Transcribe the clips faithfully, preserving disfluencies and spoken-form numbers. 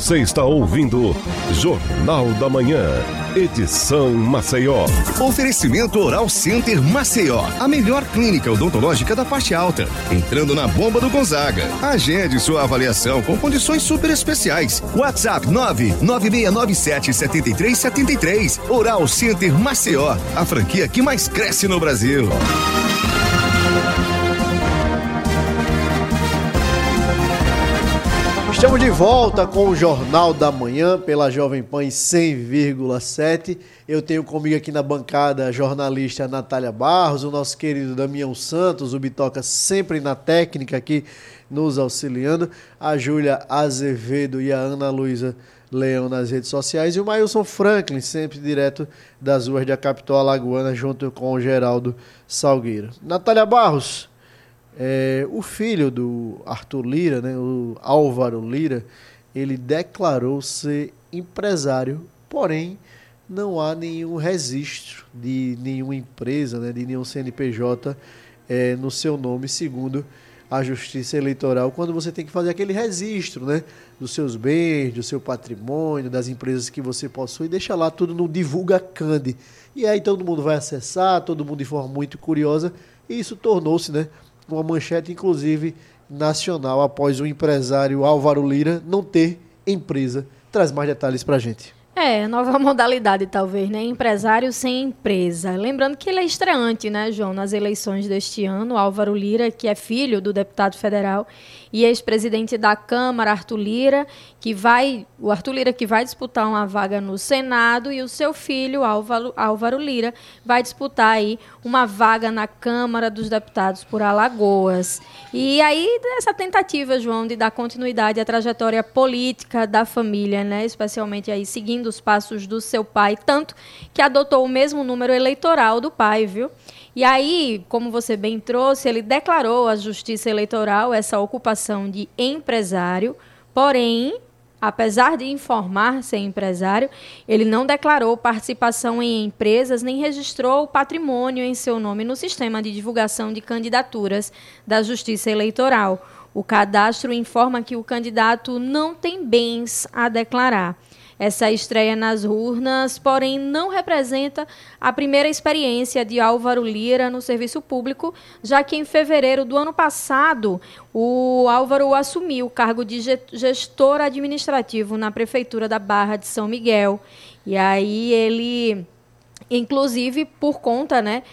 Você está ouvindo Jornal da Manhã, edição Maceió. Oferecimento Oral Center Maceió, a melhor clínica odontológica da parte alta. Entrando na bomba do Gonzaga. Agende sua avaliação com condições super especiais. WhatsApp nove nove seis nove sete sete três sete três. Oral Center Maceió, a franquia que mais cresce no Brasil. Estamos de volta com o Jornal da Manhã pela Jovem Pan cem vírgula sete. Eu tenho comigo aqui na bancada a jornalista Natália Barros, o nosso querido Damião Santos, o Bitoca sempre na técnica aqui nos auxiliando, a Júlia Azevedo e a Ana Luísa Leão nas redes sociais e o Mailson Franklin, sempre direto das ruas da capital alagoana, junto com o Geraldo Salgueira. Natália Barros, É, o filho do Arthur Lira, né, o Álvaro Lira, ele declarou ser empresário, porém não há nenhum registro de nenhuma empresa, né, de nenhum C N P J é, no seu nome, segundo a Justiça Eleitoral, quando você tem que fazer aquele registro, né, dos seus bens, do seu patrimônio, das empresas que você possui, deixa lá tudo no Divulga Cande. E aí todo mundo vai acessar, todo mundo de forma muito curiosa, e isso tornou-se, né, uma manchete, inclusive, nacional, após o empresário Álvaro Lira não ter empresa. Traz mais detalhes pra gente. É, nova modalidade, talvez, né? Empresário sem empresa. Lembrando que ele é estreante, né, João, nas eleições deste ano. Álvaro Lira, que é filho do deputado federal e ex-presidente da Câmara, Arthur Lira, que vai, o Arthur Lira que vai disputar uma vaga no Senado, e o seu filho, Álvaro, Álvaro Lira, vai disputar aí uma vaga na Câmara dos Deputados por Alagoas. E aí, essa tentativa, João, de dar continuidade à trajetória política da família, né, especialmente aí seguindo os passos do seu pai, tanto que adotou o mesmo número eleitoral do pai, viu? E aí, como você bem trouxe, ele declarou à Justiça Eleitoral essa ocupação de empresário, porém, apesar de informar ser empresário, ele não declarou participação em empresas nem registrou o patrimônio em seu nome no sistema de divulgação de candidaturas da Justiça Eleitoral. O cadastro informa que o candidato não tem bens a declarar. Essa estreia nas urnas, porém, não representa a primeira experiência de Álvaro Lira no serviço público, já que em fevereiro do ano passado, o Álvaro assumiu o cargo de gestor administrativo na Prefeitura da Barra de São Miguel. E aí ele, inclusive, por conta, né,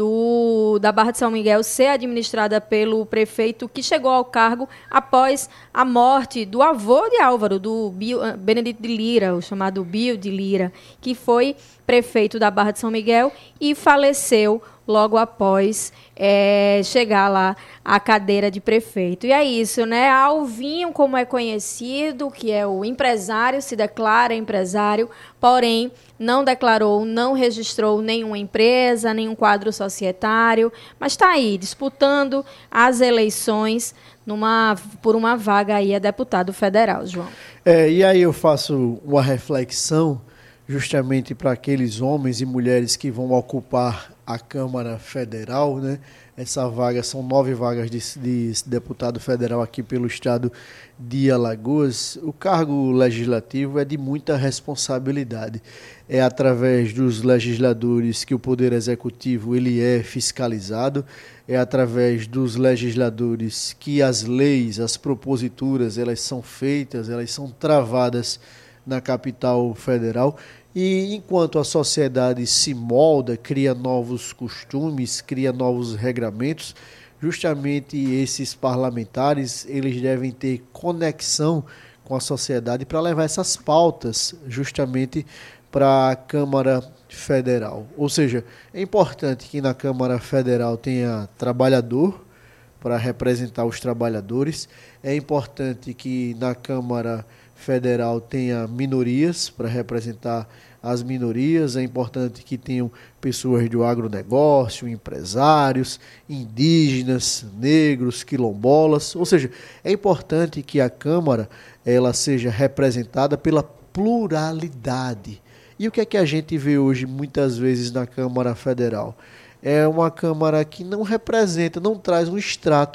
do, da Barra de São Miguel ser administrada pelo prefeito que chegou ao cargo após a morte do avô de Álvaro, do Bio, Benedito de Lira, o chamado Bio de Lira, que foi prefeito da Barra de São Miguel e faleceu logo após é, chegar lá à cadeira de prefeito. E é isso, né? Alvinho, como é conhecido, que é o empresário, se declara empresário, porém não declarou, não registrou nenhuma empresa, nenhum quadro societário, mas está aí, disputando as eleições numa, por uma vaga aí a deputado federal, João. É, e aí eu faço uma reflexão justamente para aqueles homens e mulheres que vão ocupar a Câmara Federal, né? Essa vaga, são nove vagas de, de deputado federal aqui pelo estado de Alagoas. O cargo legislativo é de muita responsabilidade. É através dos legisladores que o Poder Executivo ele é fiscalizado, é através dos legisladores que as leis, as proposituras, elas são feitas, elas são travadas na capital federal. E enquanto a sociedade se molda, cria novos costumes, cria novos regramentos, justamente esses parlamentares eles devem ter conexão com a sociedade para levar essas pautas justamente para a Câmara Federal. Ou seja, é importante que na Câmara Federal tenha trabalhador para representar os trabalhadores, é importante que na Câmara Federal tenha minorias para representar as minorias, é importante que tenham pessoas do agronegócio, empresários, indígenas, negros, quilombolas, ou seja, é importante que a Câmara ela seja representada pela pluralidade. E o que é que a gente vê hoje muitas vezes na Câmara Federal? É uma Câmara que não representa, não traz um extrato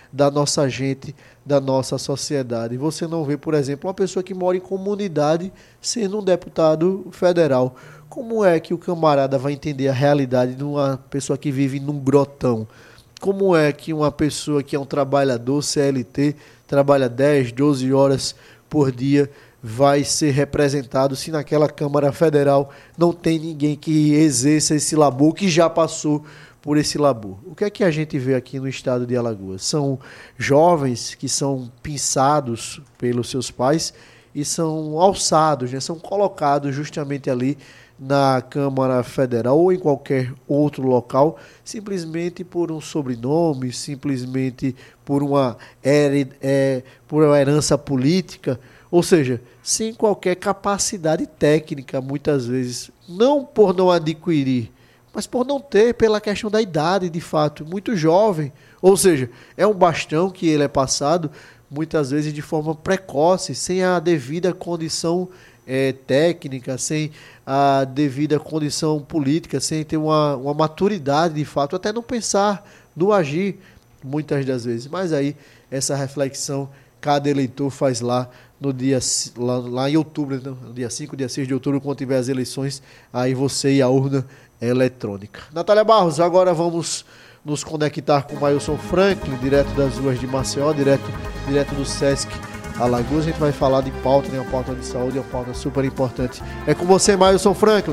da nossa gente, da nossa sociedade. Você não vê, por exemplo, uma pessoa que mora em comunidade sendo um deputado federal. Como é que o camarada vai entender a realidade de uma pessoa que vive num grotão? Como é que uma pessoa que é um trabalhador C L T, trabalha dez, doze horas por dia, vai ser representado se naquela Câmara Federal não tem ninguém que exerça esse labor, que já passou por esse labor? O que é que a gente vê aqui no estado de Alagoas? São jovens que são pinçados pelos seus pais e são alçados, né? São colocados justamente ali na Câmara Federal ou em qualquer outro local, simplesmente por um sobrenome, simplesmente por uma, her- é, por uma herança política, ou seja, sem qualquer capacidade técnica, muitas vezes, não por não adquirir, mas por não ter, pela questão da idade, de fato, muito jovem. Ou seja, é um bastão que ele é passado, muitas vezes de forma precoce, sem a devida condição é, técnica, sem a devida condição política, sem ter uma, uma maturidade, de fato, até não pensar, no agir, muitas das vezes. Mas aí, essa reflexão, cada eleitor faz lá, no dia, lá, lá em outubro, no dia cinco, dia seis de outubro, quando tiver as eleições, aí você e a urna eletrônica. Natália Barros, agora vamos nos conectar com o Mailson Franklin, direto das ruas de Maceió, direto, direto do Sesc Alagoas. A gente vai falar de pauta, né? Uma pauta de saúde, uma pauta super importante. É com você, Mailson Franklin.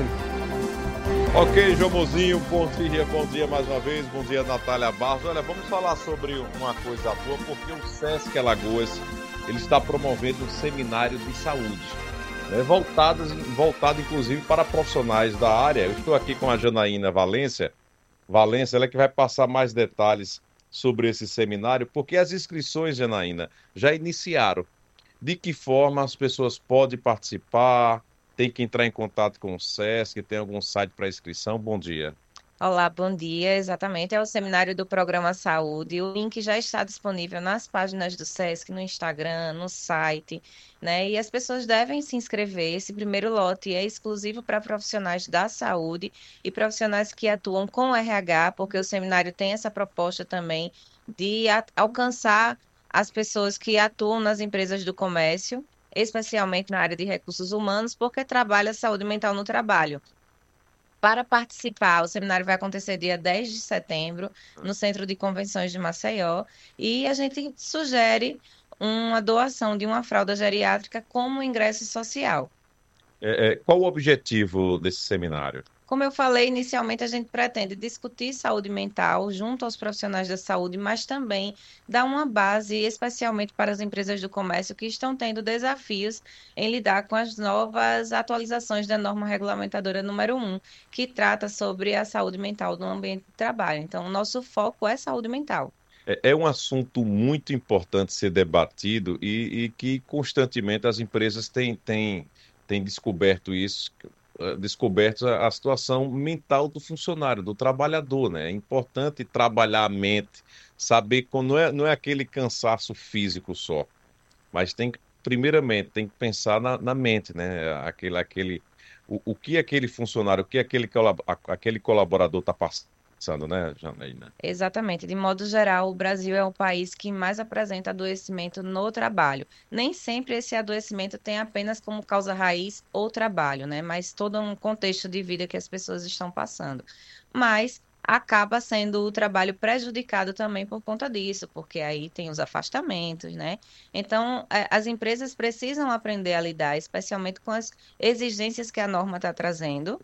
Ok, João Mozinho, bom dia, bom dia mais uma vez, bom dia, Natália Barros. Olha, vamos falar sobre uma coisa boa, porque o Sesc Alagoas, ele está promovendo um seminário de saúde, né, voltado, voltado inclusive para profissionais da área. Eu estou aqui com a Janaína Valência, Valência, ela é que vai passar mais detalhes sobre esse seminário, porque as inscrições, Janaína, já iniciaram. De que forma as pessoas podem participar? Tem que entrar em contato com o Sesc, tem algum site para inscrição? Bom dia. Olá, bom dia. Exatamente, é o seminário do Programa Saúde. O link já está disponível nas páginas do Sesc, no Instagram, no site, né? E as pessoas devem se inscrever. Esse primeiro lote é exclusivo para profissionais da saúde e profissionais que atuam com R H, porque o seminário tem essa proposta também de a- alcançar as pessoas que atuam nas empresas do comércio, especialmente na área de recursos humanos, porque trabalha saúde mental no trabalho. Para participar, o seminário vai acontecer dia dez de setembro, no Centro de Convenções de Maceió, e a gente sugere uma doação de uma fralda geriátrica como ingresso social. É, é, qual o objetivo desse seminário? Como eu falei, inicialmente a gente pretende discutir saúde mental junto aos profissionais da saúde, mas também dar uma base, especialmente para as empresas do comércio que estão tendo desafios em lidar com as novas atualizações da norma regulamentadora número um, que trata sobre a saúde mental no ambiente de trabalho. Então, o nosso foco é saúde mental. É, é um assunto muito importante ser debatido e, e que constantemente as empresas têm, têm, têm descoberto isso, eh, descoberto a, a situação mental do funcionário, do trabalhador, né? É importante trabalhar a mente, saber que não é, não é aquele cansaço físico só, mas tem que, primeiramente, tem que pensar na, na mente, né? Aquele, aquele, o, o que aquele funcionário, o que aquele, colab- a- aquele colaborador está passando, né, Janaína? Exatamente. De modo geral, o Brasil é o país que mais apresenta adoecimento no trabalho. Nem sempre esse adoecimento tem apenas como causa raiz o trabalho, né? Mas todo um contexto de vida que as pessoas estão passando. Mas acaba sendo o trabalho prejudicado também por conta disso, porque aí tem os afastamentos, né? Então, eh, as empresas precisam aprender a lidar, especialmente com as exigências que a norma está trazendo.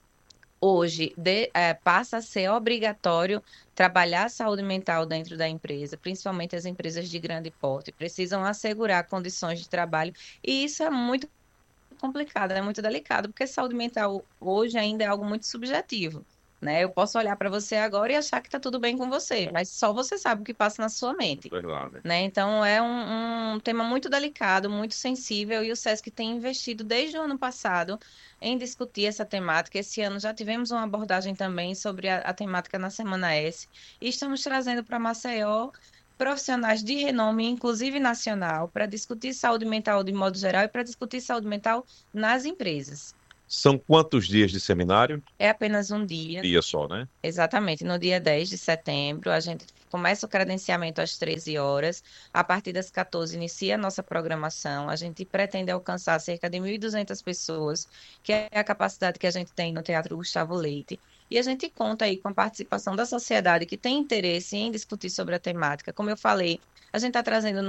Hoje de- eh, passa a ser obrigatório trabalhar a saúde mental dentro da empresa, principalmente as empresas de grande porte, precisam assegurar condições de trabalho, e isso é muito complicado, é muito delicado, porque saúde mental hoje ainda é algo muito subjetivo, né? Eu posso olhar para você agora e achar que está tudo bem com você, mas só você sabe o que passa na sua mente, Verdade. né? Então é um, um tema muito delicado, muito sensível, e o Sesc tem investido desde o ano passado em discutir essa temática. Esse ano já tivemos uma abordagem também sobre a, a temática na Semana S, e estamos trazendo para Maceió profissionais de renome, inclusive nacional, para discutir saúde mental de modo geral e para discutir saúde mental nas empresas. São quantos dias de seminário? É apenas um dia. Dia só, né? Exatamente, no dia dez de setembro, a gente começa o credenciamento às treze horas, a partir das quatorze inicia a nossa programação, a gente pretende alcançar cerca de mil e duzentas pessoas, que é a capacidade que a gente tem no Teatro Gustavo Leite, e a gente conta aí com a participação da sociedade que tem interesse em discutir sobre a temática. Como eu falei, a gente está trazendo